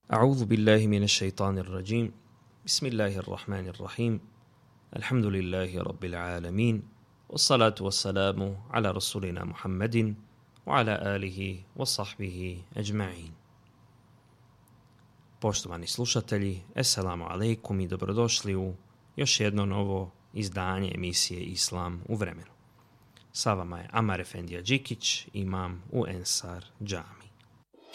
أعوذ بالله من الشيطان الرجيم بسم الله الرحمن الرحيم الحمد لله رب العالمين والصلاة والسلام على رسولنا محمد وعلى آله وصحبه أجمعين. Poštovani slušatelji, Esselamu alaikum i dobrodošli u još jedno novo izdanje emisije Islam u vremenu. Sa vama je Amar Efendija Đikić, imam u Ensar džami.